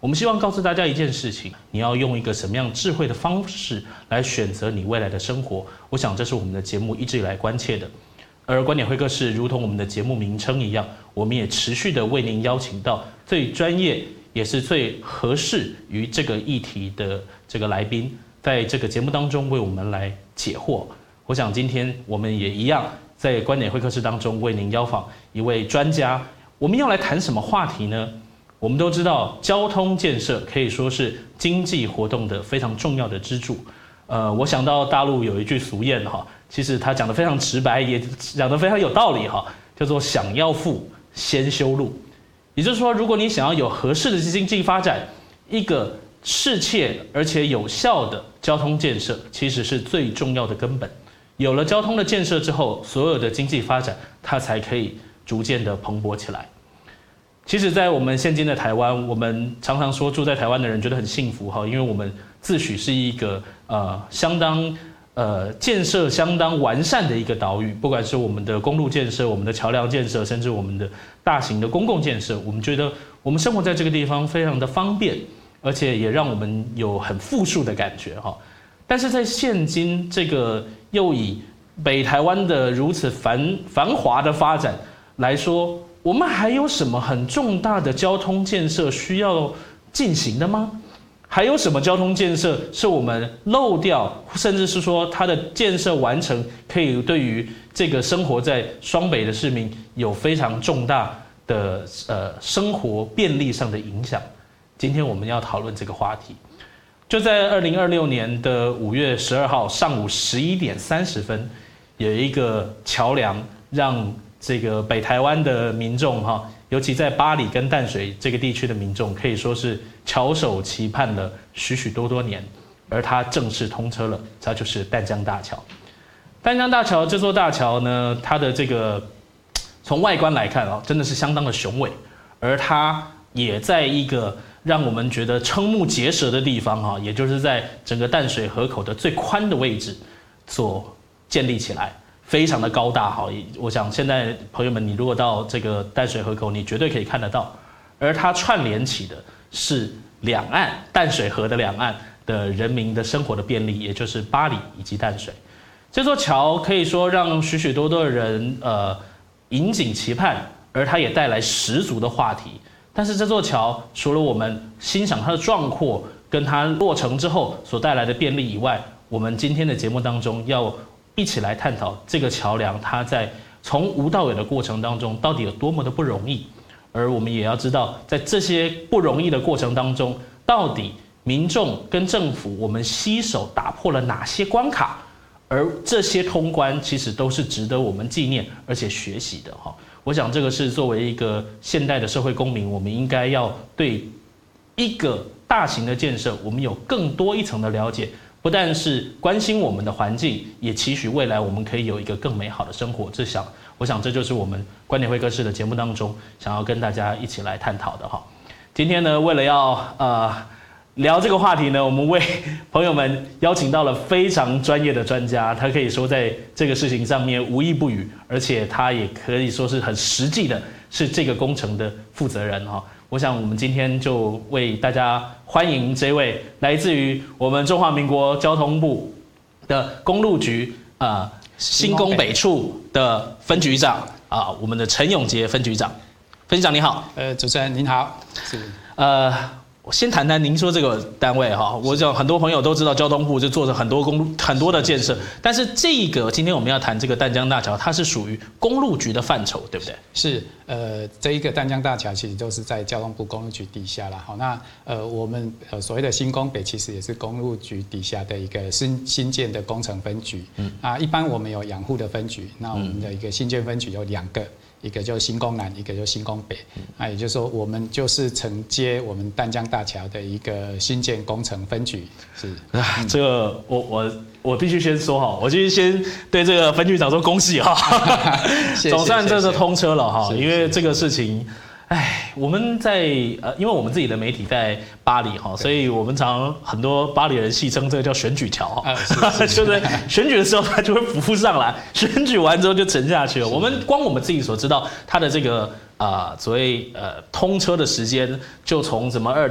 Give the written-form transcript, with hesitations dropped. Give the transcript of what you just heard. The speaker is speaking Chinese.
我们希望告诉大家一件事情：你要用一个什么样智慧的方式来选择你未来的生活。我想这是我们的节目一直以来关切的。而观点会客室如同我们的节目名称一样，我们也持续的为您邀请到最专业也是最合适于这个议题的这个来宾，在这个节目当中为我们来解惑。我想今天我们也一样，在观点会客室当中为您邀访一位专家。我们要来谈什么话题呢？我们都知道，交通建设可以说是经济活动的非常重要的支柱。我想到大陆有一句俗谚哈，其实他讲得非常直白，也讲得非常有道理哈，叫做"想要富，先修路"。也就是说，如果你想要有合适的经济发展，一个适切而且有效的交通建设，其实是最重要的根本。有了交通的建设之后，所有的经济发展它才可以逐渐的蓬勃起来。其实，在我们现今的台湾，我们常常说住在台湾的人觉得很幸福哈，因为我们自诩是一个建设相当完善的一个岛屿。不管是我们的公路建设、我们的桥梁建设，甚至我们的大型的公共建设，我们觉得我们生活在这个地方非常的方便，而且也让我们有很富庶的感觉哈。但是在现今这个又以北台湾的如此繁华的发展来说，我们还有什么很重大的交通建设需要进行的吗？还有什么交通建设是我们漏掉，甚至是说它的建设完成可以对于这个生活在双北的市民有非常重大的生活便利上的影响？今天我们要讨论这个话题。就在2026年的5月12号上午11点30分，有一个桥梁让这个北台湾的民众哈，尤其在八里跟淡水这个地区的民众，可以说是翘首期盼了许多年，而它正式通车了，它就是淡江大桥。淡江大桥这座大桥呢，它的这个从外观来看真的是相当的雄伟，而它也在一个让我们觉得瞠目结舌的地方哈，也就是在整个淡水河口的最宽的位置所建立起来。非常的高大哈，我想现在朋友们，你如果到这个淡水河口，你绝对可以看得到。而它串联起的是两岸淡水河的两岸的人民的生活的便利，也就是八里以及淡水。这座桥可以说让许多的人引颈期盼，而它也带来十足的话题。但是这座桥除了我们欣赏它的壮阔跟它落成之后所带来的便利以外，我们今天的节目当中要一起来探讨这个桥梁，它在从无到有的过程当中到底有多么的不容易，而我们也要知道，在这些不容易的过程当中，到底民众跟政府我们携手打破了哪些关卡，而这些通关其实都是值得我们纪念而且学习的哈。我想这个是作为一个现代的社会公民，我们应该要对一个大型的建设，我们有更多一层的了解。不但是关心我们的环境，也期许未来我们可以有一个更美好的生活。我想这就是我们观点会客室的节目当中想要跟大家一起来探讨的哈。今天呢，为了要聊这个话题呢，我们为朋友们邀请到了非常专业的专家，他可以说在这个事情上面无一不语，而且他也可以说是很实际的，是这个工程的负责人哈。我想我们今天就为大家欢迎这位来自于我们中华民国交通部的公路局新工北处的分局长我们的陈永杰分局长。分局长你好。 主持人您好。是我先谈谈您说这个单位哈，我想很多朋友都知道交通部就做着很多的建设，但是这个今天我们要谈这个淡江大桥，它是属于公路局的范畴，对不对？ 是，这一个淡江大桥其实都是在交通部公路局底下啦。好，那我们所谓的新工北其实也是公路局底下的一个新建的工程分局。一般我们有养护的分局，那我们的一个新建分局有2个。一个就新工南，一个就新工北，也就是说，我们就是承接我们淡江大桥的一个新建工程分局。是， 这个我必须先说哈，我必须先对这个分局长说恭喜哈，总算这次通车了哈，因为这个事情。我们在因为我们自己的媒体在巴黎哈，所以我们常很多巴黎人戏称这个叫选举桥哈，就是选举的时候它就会浮上来，选举完之后就沉下去了。我们自己所知道它的这个所谓通车的时间，就从什么